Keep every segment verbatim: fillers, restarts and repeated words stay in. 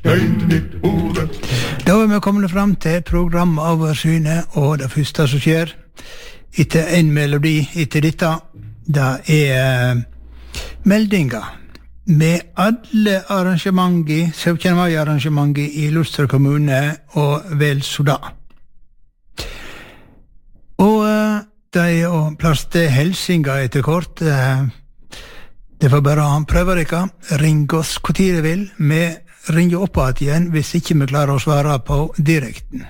Da er vi kommet frem til programoversynet, og det første som skjer etter en melodi etter dette, det er meldinger med alle arrangementer, syttende mai-arrangementer i Luster kommune og vel så da. Og det er jo plass til helsinga etter kort. Det var bare han prøver ikke. Ring oss hvor tid de vil. Vi ringer opp igjen hvis ikke vi klarer å svare på direkten.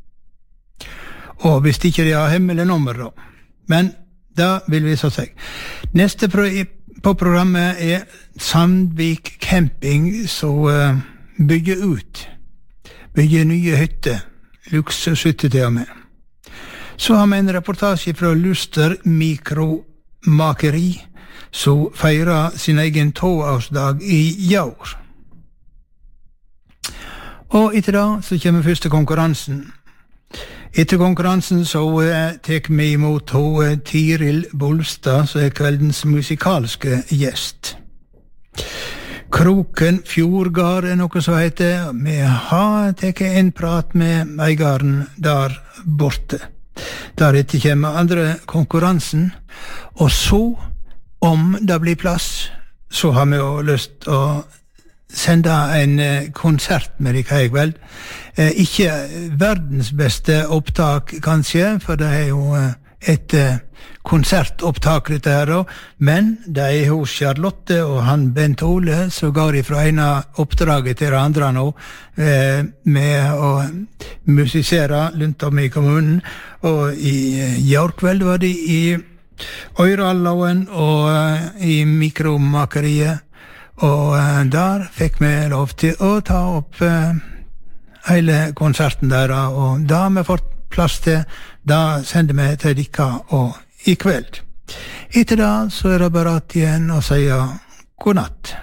Og hvis ikke de har hemmelig nummer da. Men da vil vi så seg. Neste pro på programmet er Sandvik Camping, som uh, bygger ut. Bygger nye hytter. Luksushytter til og med. Så har vi en reportasje fra Luster Mikromakeri, som feirer sin egen toårsdag i år. Og etter da så kommer første konkurransen. Etter konkurransen så uh, tek vi imot uh, Tiril Bolstad, som er kveldens musikalske gjest. Kroken Fjordgard er noe som heter. Vi har teket en prat med eigaren der borte. Deretter kommer andre konkurransen, og så, om det blir plass, så har vi jo lyst å sende en konsert med deg i kveld. Eh, ikke verdens beste opptak, kanskje, for det er jo et eh, konsertopptak dette her, men det er hos Charlotte og han Bent Ole, så går de fra ene oppdraget til det andre nå, eh, med å musisere rundt om i kommunen, og i år kveld var de i Øyralloen og uh, i Mikromakeriet, og uh, der fikk vi lov til å ta opp uh, hele konserten der, og da har vi fått plass til, da sender vi til dere og i kveld. Etter da så er det bare at igjen å si god natt.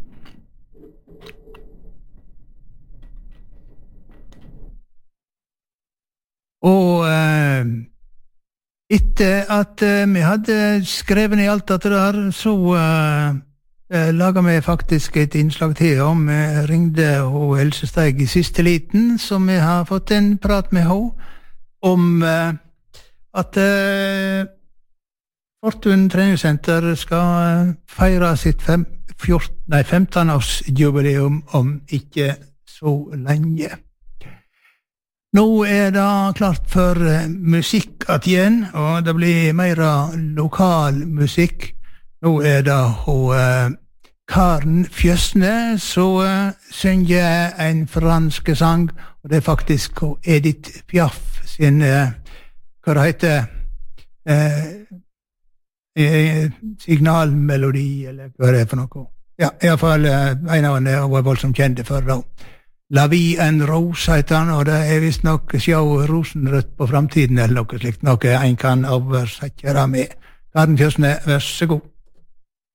Og uh, etter at uh, vi hadde skrevet i alt dette der, så uh, uh, laget vi faktisk et innslag til om. Vi ringde og Else Steig i siste liten, så vi har fått en prat med henne om uh, at uh, Fortun treningssenter skal uh, feire sitt fem, fjorten, nei, femten-års jubileum om ikke så lenge. Nå er det klart for uh, musikk at igjen, og det blir mer lokal musikk. Nå er det hun uh, Karen Fjösne som uh, synger en fransk sang, og det er faktisk Edith Piaf sin, uh, hva det heter, uh, uh, signalmelodi, eller hva det er for noe. Ja, i hvert fall uh, en av henne var voldsomt kjente for da. La vie en rose heter han, og det er vist nok sjå rosenrødt på framtiden eller noe slikt, noe en kan oversette med. Karen Fjösne, vær så god.